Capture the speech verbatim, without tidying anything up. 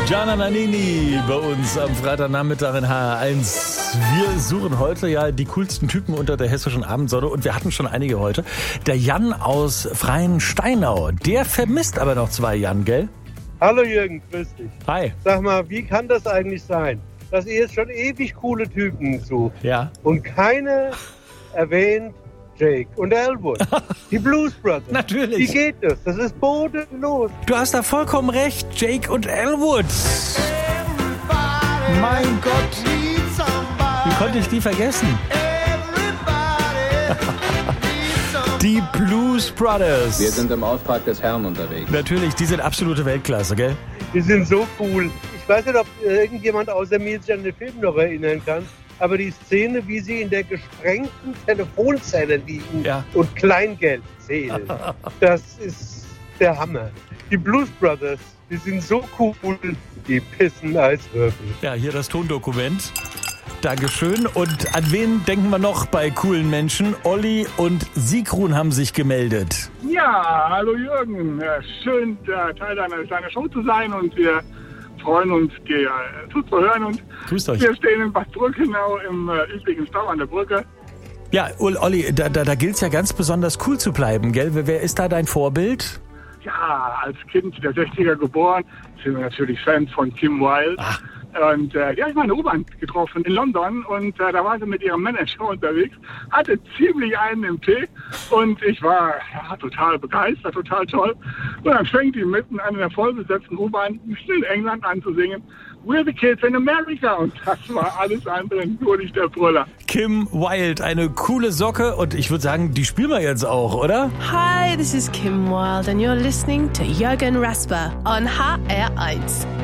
Gianna Nannini bei uns am Freitagnachmittag in H R eins. Wir suchen heute ja die coolsten Typen unter der hessischen Abendsonne und wir hatten schon einige heute. Der Jan aus Freiensteinau, der vermisst aber noch zwei Jan, gell? Hallo Jürgen, grüß dich. Hi. Sag mal, wie kann das eigentlich sein, dass ihr jetzt schon ewig coole Typen sucht Ja. und keine erwähnt Jake und Elwood, die Blues Brothers. Natürlich. Wie geht das? Das ist bodenlos. Du hast da vollkommen recht, Jake und Elwood. Mein Gott. Wie konnte ich die vergessen? Die Blues Brothers. Wir sind im Auftrag des Herrn unterwegs. Natürlich, die sind absolute Weltklasse, gell? Die sind so cool. Ich weiß nicht, ob irgendjemand außer mir sich an den Film noch erinnern kann, aber die Szene, wie sie in der gesprengten Telefonzelle liegen Ja. und Kleingeld zählen, das ist der Hammer. Die Blues Brothers, die sind so cool, die pissen Eiswürfel. Ja, hier das Tondokument. Dankeschön. Und an wen denken wir noch bei coolen Menschen? Olli und Sigrun haben sich gemeldet. Ja, hallo Jürgen. Ja, schön, äh, Teil deiner, deiner Show zu sein und wir freuen uns, dir äh, zuzuhören. Und Grüßt euch. wir stehen in Bad Brückenau im äh, übrigen Stau an der Brücke. Ja, Olli, da, da, da gilt es ja ganz besonders cool zu bleiben, gell? Wer ist da dein Vorbild? Ja, als Kind der sechziger geboren, sind wir natürlich Fans von Kim Wilde. Ach. Und äh, die habe ich mal in der U-Bahn getroffen in London und äh, da war sie mit ihrem Manager unterwegs, hatte ziemlich einen im Tee und ich war ja, total begeistert, total toll. Und dann fängt die mitten an in der vollbesetzten U-Bahn in England an zu singen, We're the Kids in America, und das war alles andere, nur nicht der Brüller. Kim Wilde, eine coole Socke und ich würde sagen, die spielen wir jetzt auch, oder? Hi, this is Kim Wilde and you're listening to Jürgen Rasper on H R eins.